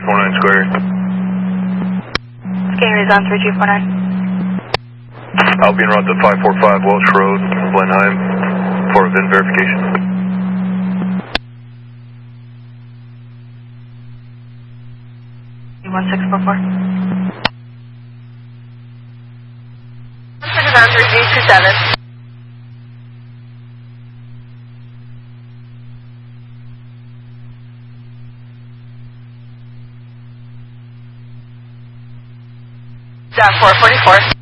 49 square. Scanner is on 3249. I'll be en route to 545 Welsh Road, Blenheim, for VIN verification. One 644. Scanner is on 3227. Down 444.